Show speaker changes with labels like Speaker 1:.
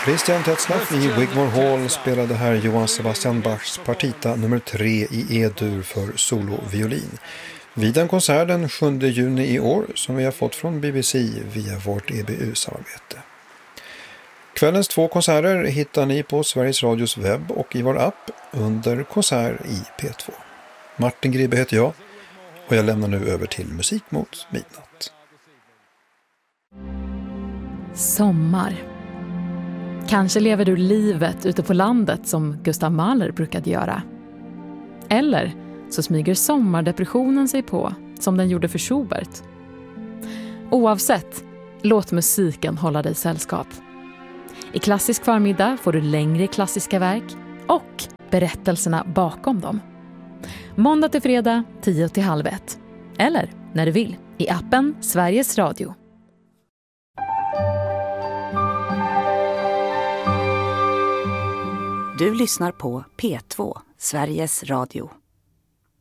Speaker 1: Christian Tetzlaff i Wigmore Hall spelade här Johann Sebastian Bachs partita nummer 3 i E-dur för soloviolin. Vid en konsert den 7 juni i år som vi har fått från BBC via vårt EBU-samarbete. Kvällens 2 konserter hittar ni på Sveriges Radios webb och i vår app under konsert i P2. Martin Gribbe heter jag och jag lämnar nu över till Musik mot midnatt.
Speaker 2: Sommar. Kanske lever du livet ute på landet som Gustav Mahler brukade göra. Eller så smyger sommardepressionen sig på som den gjorde för Schubert. Oavsett, låt musiken hålla dig sällskap. I Klassisk förmiddag får du längre klassiska verk och berättelserna bakom dem. Måndag till fredag 10:30. Eller när du vill i appen Sveriges Radio.
Speaker 3: Du lyssnar på P2, Sveriges Radio.